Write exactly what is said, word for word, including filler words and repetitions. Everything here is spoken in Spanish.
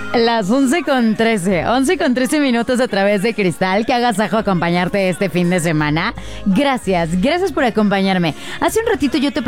Las once con trece, once con trece minutos a través de Cristal. Que agasajo acompañarte este fin de semana. Gracias, gracias por acompañarme. Hace un ratito yo te